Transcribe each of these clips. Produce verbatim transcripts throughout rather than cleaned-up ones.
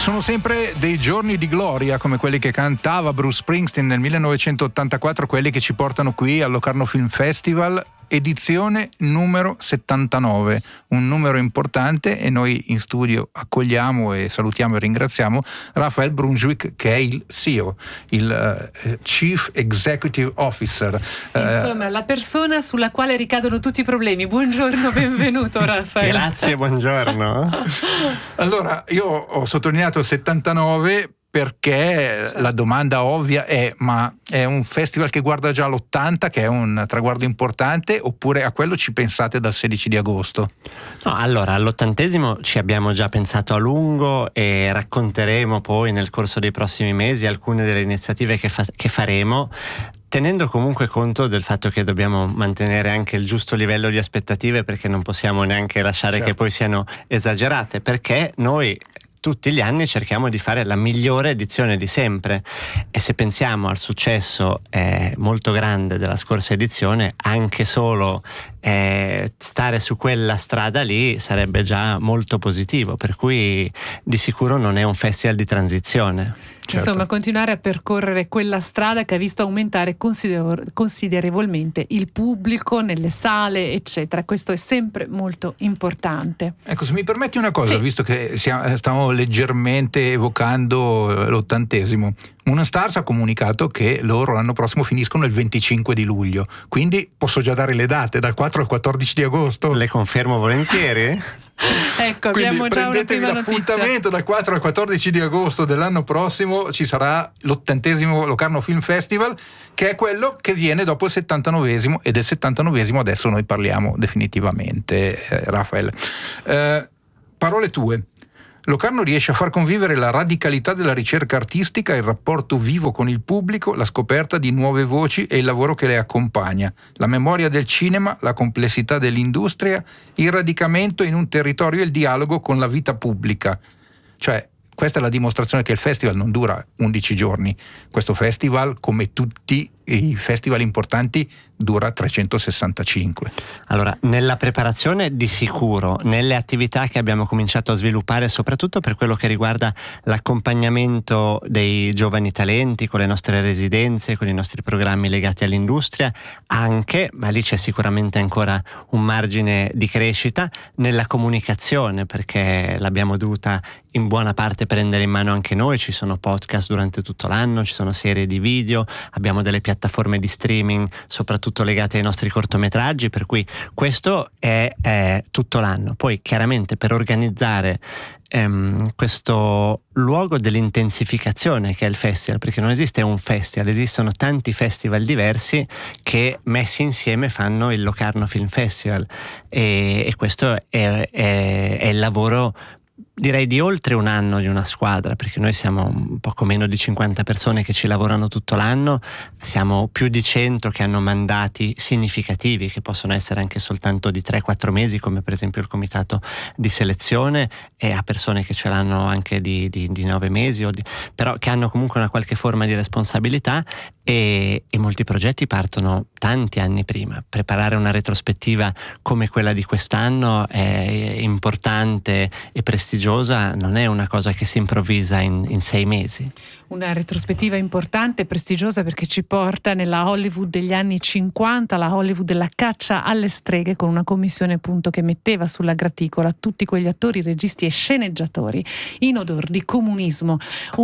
Sono sempre dei giorni di gloria come quelli che cantava Bruce Springsteen nel millenovecentottantaquattro, quelli che ci portano qui al Locarno Film Festival, edizione numero settantanove, un numero importante, e noi in studio accogliamo e salutiamo e ringraziamo Raphael Brunswick, che è il C E O, il uh, Chief Executive Officer. Insomma, uh, la persona sulla quale ricadono tutti i problemi. Buongiorno, benvenuto Raphael. Grazie, buongiorno. Allora, io ho sottolineato il settantanove perché la domanda ovvia è: ma è un festival che guarda già l'ottanta, che è un traguardo importante, oppure a quello ci pensate dal sedici di agosto? No, allora all'ottantesimo ci abbiamo già pensato a lungo e racconteremo poi nel corso dei prossimi mesi alcune delle iniziative che, fa- che faremo, tenendo comunque conto del fatto che dobbiamo mantenere anche il giusto livello di aspettative, perché non possiamo neanche lasciare certo. che poi siano esagerate, perché noi tutti gli anni cerchiamo di fare la migliore edizione di sempre, e se pensiamo al successo eh, molto grande della scorsa edizione, anche solo eh, stare su quella strada lì sarebbe già molto positivo, per cui di sicuro non è un festival di transizione. Certo. Insomma, continuare a percorrere quella strada che ha visto aumentare consider- considerevolmente il pubblico nelle sale, eccetera. Questo è sempre molto importante. Ecco, se mi permetti una cosa, sì. visto che stiamo, stiamo leggermente evocando l'ottantesimo, Moon Stars ha comunicato che loro l'anno prossimo finiscono il venticinque di luglio, quindi posso già dare le date, dal quattro al quattordici di agosto? Le confermo volentieri. Ecco, abbiamo già una prima notizia. L'appuntamento dal quattro al quattordici di agosto dell'anno prossimo ci sarà l'ottantesimo Locarno Film Festival, che è quello che viene dopo il settantanovesimo, e del settantanovesimo adesso noi parliamo definitivamente, eh, Raphael. Eh, parole tue. Locarno riesce a far convivere la radicalità della ricerca artistica, il rapporto vivo con il pubblico, la scoperta di nuove voci e il lavoro che le accompagna, la memoria del cinema, la complessità dell'industria, il radicamento in un territorio e il dialogo con la vita pubblica. Cioè, questa è la dimostrazione che il festival non dura undici giorni. Questo festival, come tutti i festival importanti, dura trecentosessantacinque. Allora, nella preparazione di sicuro, nelle attività che abbiamo cominciato a sviluppare, soprattutto per quello che riguarda l'accompagnamento dei giovani talenti con le nostre residenze, con i nostri programmi legati all'industria, anche, ma lì c'è sicuramente ancora un margine di crescita, nella comunicazione, perché l'abbiamo dovuta in buona parte prendere in mano anche noi. Ci sono podcast durante tutto l'anno, ci sono serie di video, abbiamo delle piattaforme di streaming soprattutto legate ai nostri cortometraggi, per cui questo è, è tutto l'anno. Poi chiaramente per organizzare ehm, questo luogo dell'intensificazione che è il festival, perché non esiste un festival, esistono tanti festival diversi che messi insieme fanno il Locarno Film Festival, e, e questo è, è, è il lavoro, direi, di oltre un anno di una squadra, perché noi siamo un poco meno di cinquanta persone che ci lavorano tutto l'anno, siamo più di cento che hanno mandati significativi, che possono essere anche soltanto di tre quattro mesi, come per esempio il comitato di selezione, e a persone che ce l'hanno anche di, di, di nove mesi, o di, però che hanno comunque una qualche forma di responsabilità, e, e molti progetti partono tanti anni prima. Preparare una retrospettiva come quella di quest'anno è importante e prestigiosa, non è una cosa che si improvvisa in, in sei mesi. Una retrospettiva importante e prestigiosa perché ci porta nella Hollywood degli anni cinquanta, la Hollywood della caccia alle streghe, con una commissione appunto che metteva sulla graticola tutti quegli attori, registi e sceneggiatori in odor di comunismo.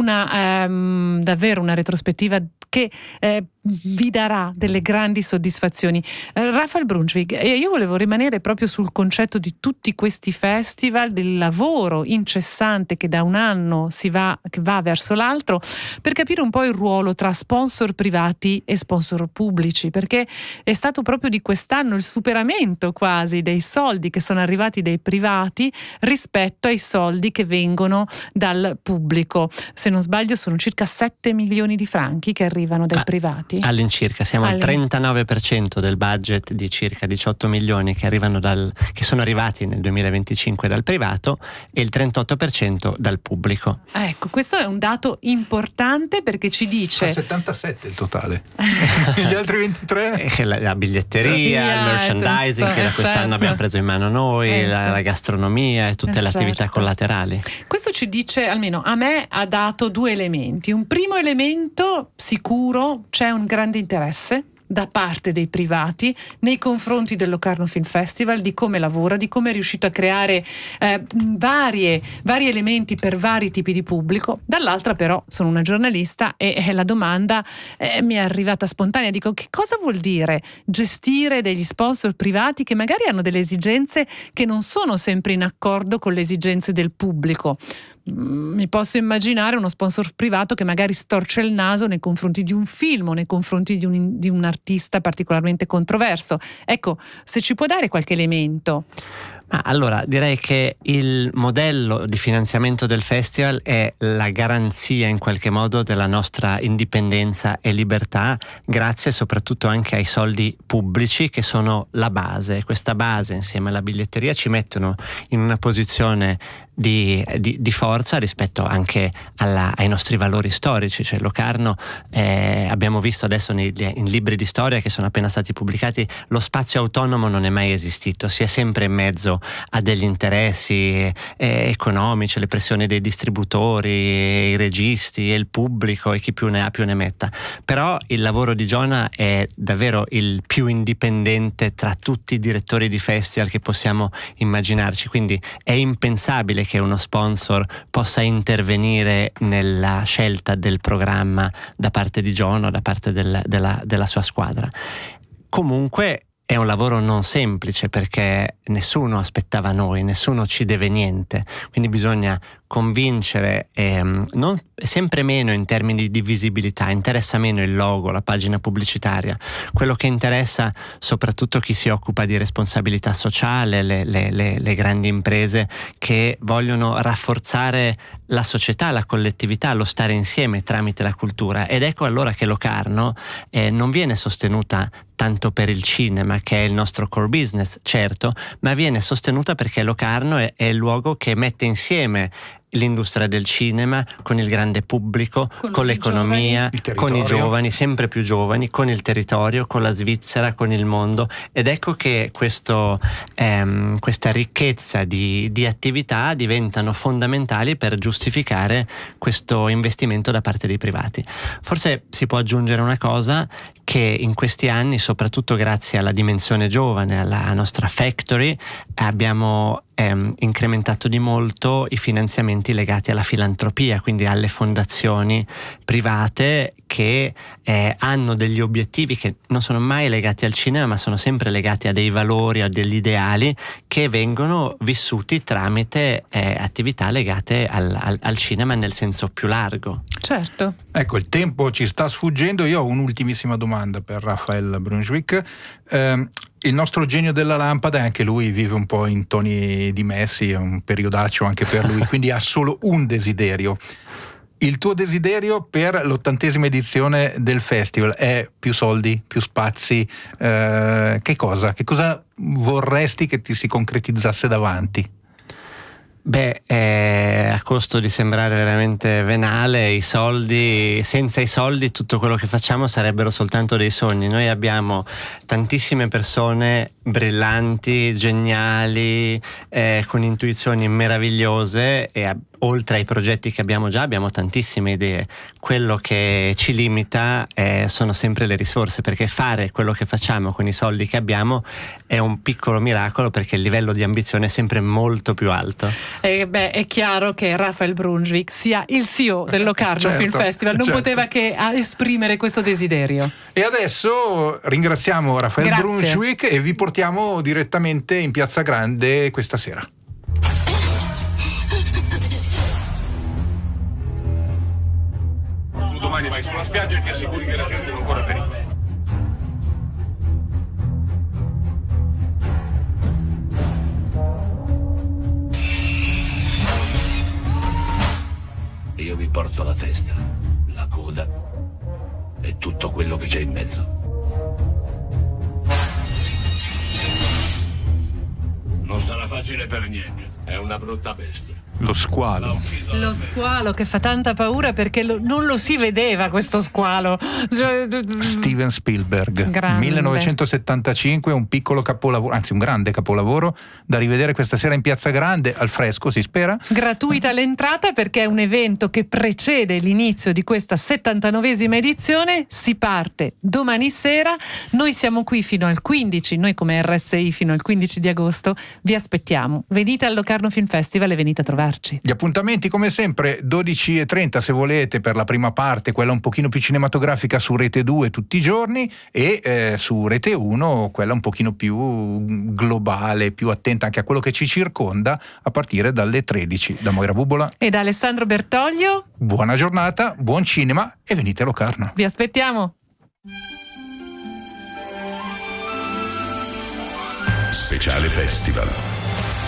Una ehm, davvero una retrospettiva che eh, vi darà delle grandi soddisfazioni. eh, Raphael Brunswick, eh, io volevo rimanere proprio sul concetto di tutti questi festival, del lavoro incessante che da un anno si va, che va verso l'altro, per capire un po' il ruolo tra sponsor privati e sponsor pubblici, perché è stato proprio di quest'anno il superamento quasi dei soldi che sono arrivati dai privati rispetto ai soldi che vengono dal pubblico. Se non sbaglio sono circa sette milioni di franchi che arrivano dai ah. privati. privati? All'incirca, siamo All'in... al trentanove per cento del budget di circa diciotto milioni che arrivano dal, che sono arrivati nel duemilaventicinque dal privato e il trentotto per cento dal pubblico. Ecco, questo è un dato importante perché ci dice... Fa settantasette il totale. Gli altri ventitré? La, la biglietteria, yeah, il merchandising tutto, che da quest'anno certo. abbiamo preso in mano noi, Eh, la, sì. la gastronomia e tutte Eh, le attività certo. collaterali. Questo ci dice, almeno a me ha dato due elementi. Un primo elemento sicuro, c'è un grande interesse da parte dei privati nei confronti del Locarno Film Festival, di come lavora, di come è riuscito a creare eh, varie, vari elementi per vari tipi di pubblico. Dall'altra però sono una giornalista e eh, la domanda eh, mi è arrivata spontanea, dico che cosa vuol dire gestire degli sponsor privati che magari hanno delle esigenze che non sono sempre in accordo con le esigenze del pubblico. Mi posso immaginare uno sponsor privato che magari storce il naso nei confronti di un film o nei confronti di un, di un artista particolarmente controverso. Ecco, se ci può dare qualche elemento. Ma allora direi che il modello di finanziamento del festival è la garanzia in qualche modo della nostra indipendenza e libertà, grazie soprattutto anche ai soldi pubblici che sono la base. Questa base insieme alla biglietteria ci mettono in una posizione di, di, di forza rispetto anche alla, ai nostri valori storici. Cioè Locarno, eh, abbiamo visto adesso nei, in libri di storia che sono appena stati pubblicati, lo spazio autonomo non è mai esistito, si è sempre in mezzo a degli interessi eh, economici, le pressioni dei distributori, i registi e il pubblico e chi più ne ha più ne metta. Però il lavoro di Giona è davvero il più indipendente tra tutti i direttori di festival che possiamo immaginarci, quindi è impensabile che uno sponsor possa intervenire nella scelta del programma da parte di Giona o da parte del, della, della sua squadra. Comunque è un lavoro non semplice perché nessuno aspettava noi, nessuno ci deve niente, quindi bisogna convincere, ehm, non, sempre meno in termini di visibilità, interessa meno il logo, la pagina pubblicitaria, quello che interessa soprattutto chi si occupa di responsabilità sociale, le, le, le, le grandi imprese che vogliono rafforzare la società, la collettività, lo stare insieme tramite la cultura. Ed ecco allora che Locarno eh, non viene sostenuta tanto per il cinema, che è il nostro core business, certo, ma viene sostenuta perché Locarno è, è il luogo che mette insieme l'industria del cinema con il grande pubblico, con, con l'economia, giovani, con i giovani, sempre più giovani, con il territorio, con la Svizzera, con il mondo. Ed ecco che questo, ehm, questa ricchezza di, di attività diventano fondamentali per giustificare questo investimento da parte dei privati. Forse si può aggiungere una cosa, che in questi anni, soprattutto grazie alla dimensione giovane, alla nostra factory, abbiamo ehm, incrementato di molto i finanziamenti legati alla filantropia, quindi alle fondazioni private che eh, hanno degli obiettivi che non sono mai legati al cinema, ma sono sempre legati a dei valori, a degli ideali che vengono vissuti tramite eh, attività legate al, al, al cinema nel senso più largo. Certo. Ecco, il tempo ci sta sfuggendo. Io ho un'ultimissima domanda per Raphael Brunswick. Eh, il nostro genio della lampada, anche lui vive un po' in toni dimessi, è un periodaccio anche per lui, quindi ha solo un desiderio. Il tuo desiderio per l'ottantesima edizione del festival è più soldi, più spazi? Eh, che cosa? Che cosa vorresti che ti si concretizzasse davanti? Beh, eh, a costo di sembrare veramente venale, i soldi, senza i soldi tutto quello che facciamo sarebbero soltanto dei sogni. Noi abbiamo tantissime persone brillanti, geniali, eh, con intuizioni meravigliose e a, oltre ai progetti che abbiamo già abbiamo tantissime idee. Quello che ci limita eh, sono sempre le risorse, perché fare quello che facciamo con i soldi che abbiamo è un piccolo miracolo, perché il livello di ambizione è sempre molto più alto. Eh, beh, è chiaro che Raphael Brunswick sia il C E O del Locarno certo, Film Festival, non certo. poteva che esprimere questo desiderio. E adesso ringraziamo Raphael Grazie. Brunswick e vi portiamo direttamente in Piazza Grande questa sera. Tu domani vai sulla spiaggia e ti assicuri che la gente non corra pericolo. Io vi porto la testa, la coda e tutto quello che c'è in mezzo. Non sarà facile per niente, è una brutta bestia. Lo squalo. Lo squalo che fa tanta paura perché lo, non lo si vedeva questo squalo. Steven Spielberg, Grande. millenovecentosettantacinque, un piccolo capolavoro, anzi un grande capolavoro da rivedere questa sera in Piazza Grande, al fresco si spera. Gratuita l'entrata perché è un evento che precede l'inizio di questa settantanovesima edizione, si parte domani sera, noi siamo qui fino al quindici, noi come R S I fino al quindici di agosto, vi aspettiamo, venite al Locarno Film Festival e venite a trovarci. Gli appuntamenti come sempre dodici e trenta se volete per la prima parte, quella un pochino più cinematografica, su Rete due tutti i giorni, e eh, su Rete uno quella un pochino più globale, più attenta anche a quello che ci circonda, a partire dalle tredici. Da Moira Bubola e da Alessandro Bertoglio, buona giornata, buon cinema e venite a Locarno. Vi aspettiamo. Speciale Festival.